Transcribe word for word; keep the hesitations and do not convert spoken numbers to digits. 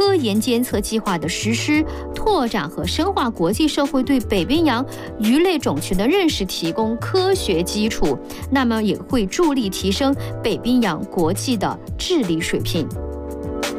科研监测计划的实施，拓展和深化国际社会对北冰洋鱼类种群的认识提供科学基础，那么也会助力提升北冰洋国际的治理水平。